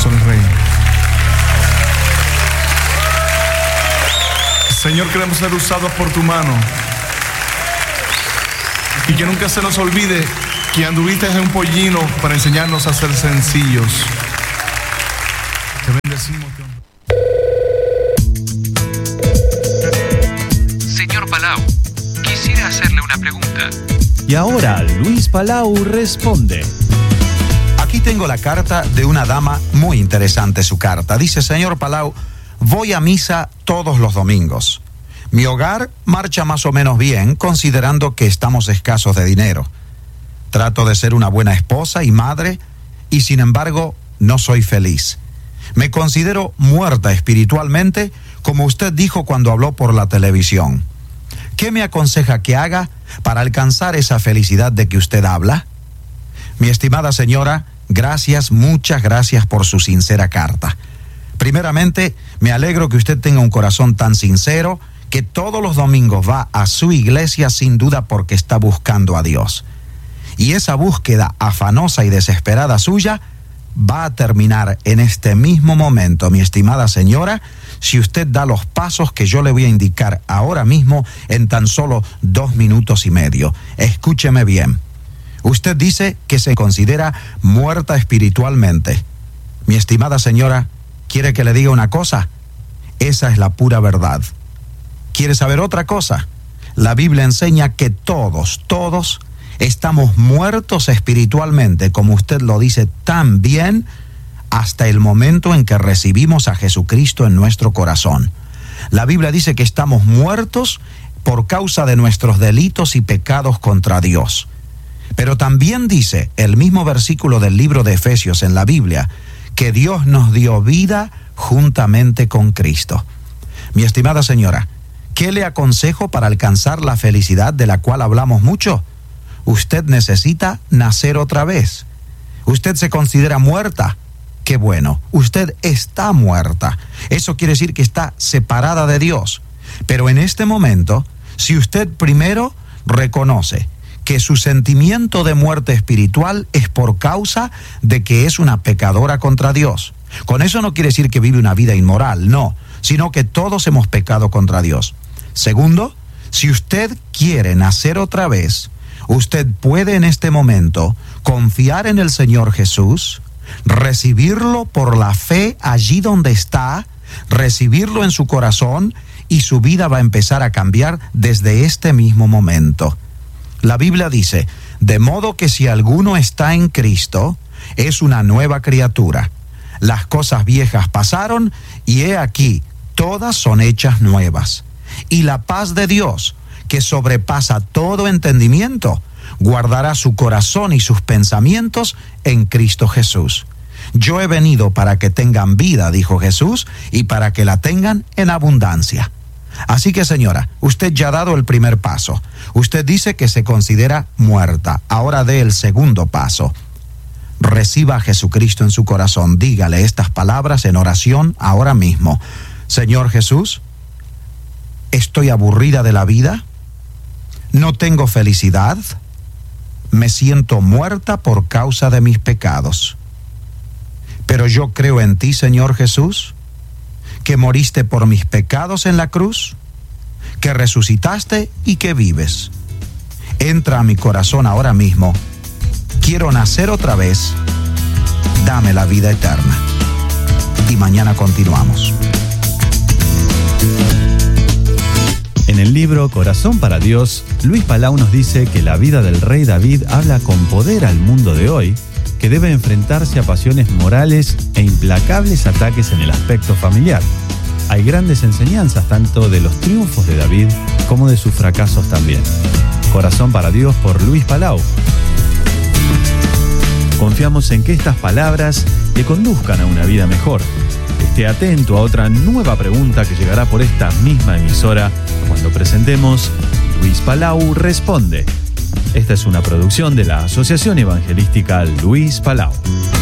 aplauso al Rey. Señor, queremos ser usados por tu mano. Y que nunca se nos olvide que anduviste en un pollino para enseñarnos a ser sencillos. Te bendecimos, Dios. Señor Palau, quisiera hacerle una pregunta. Y ahora Luis Palau responde. Aquí tengo la carta de una dama, muy interesante su carta. Dice: señor Palau, voy a misa todos los domingos. Mi hogar marcha más o menos bien, considerando que estamos escasos de dinero. Trato de ser una buena esposa y madre, y sin embargo, no soy feliz. Me considero muerta espiritualmente, como usted dijo cuando habló por la televisión. ¿Qué me aconseja que haga para alcanzar esa felicidad de que usted habla? Mi estimada señora, gracias, muchas gracias por su sincera carta. Primeramente, me alegro que usted tenga un corazón tan sincero que todos los domingos va a su iglesia sin duda porque está buscando a Dios. Y esa búsqueda afanosa y desesperada suya va a terminar en este mismo momento, mi estimada señora, si usted da los pasos que yo le voy a indicar ahora mismo en tan solo 2 minutos y medio. Escúcheme bien. Usted dice que se considera muerta espiritualmente. Mi estimada señora, ¿quiere que le diga una cosa? Esa es la pura verdad. ¿Quiere saber otra cosa? La Biblia enseña que todos estamos muertos espiritualmente, como usted lo dice tan bien, hasta el momento en que recibimos a Jesucristo en nuestro corazón. La Biblia dice que estamos muertos por causa de nuestros delitos y pecados contra Dios. Pero también dice el mismo versículo del libro de Efesios en la Biblia, que Dios nos dio vida juntamente con Cristo. Mi estimada señora, ¿qué le aconsejo para alcanzar la felicidad de la cual hablamos mucho? Usted necesita nacer otra vez. Usted se considera muerta. Qué bueno, usted está muerta. Eso quiere decir que está separada de Dios. Pero en este momento, si usted primero reconoce que su sentimiento de muerte espiritual es por causa de que es una pecadora contra Dios. Con eso no quiere decir que vive una vida inmoral, no, sino que todos hemos pecado contra Dios. Segundo, si usted quiere nacer otra vez, usted puede en este momento confiar en el Señor Jesús, recibirlo por la fe allí donde está, recibirlo en su corazón y su vida va a empezar a cambiar desde este mismo momento. La Biblia dice, de modo que si alguno está en Cristo, es una nueva criatura. Las cosas viejas pasaron y he aquí, todas son hechas nuevas. Y la paz de Dios, que sobrepasa todo entendimiento, guardará su corazón y sus pensamientos en Cristo Jesús. Yo he venido para que tengan vida, dijo Jesús, y para que la tengan en abundancia. Así que señora, usted ya ha dado el primer paso. Usted dice que se considera muerta. Ahora dé el segundo paso. Reciba a Jesucristo en su corazón. Dígale estas palabras en oración ahora mismo. Señor Jesús, estoy aburrida de la vida. No tengo felicidad. Me siento muerta por causa de mis pecados. Pero yo creo en ti, Señor Jesús, que moriste por mis pecados en la cruz, que resucitaste y que vives. Entra a mi corazón ahora mismo. Quiero nacer otra vez. Dame la vida eterna. Y mañana continuamos. En el libro Corazón para Dios, Luis Palau nos dice que la vida del rey David habla con poder al mundo de hoy, que debe enfrentarse a pasiones morales e implacables ataques en el aspecto familiar. Hay grandes enseñanzas tanto de los triunfos de David como de sus fracasos también. Corazón para Dios por Luis Palau. Confiamos en que estas palabras le conduzcan a una vida mejor. Esté atento a otra nueva pregunta que llegará por esta misma emisora cuando presentemos Luis Palau Responde. Esta es una producción de la Asociación Evangelística Luis Palau.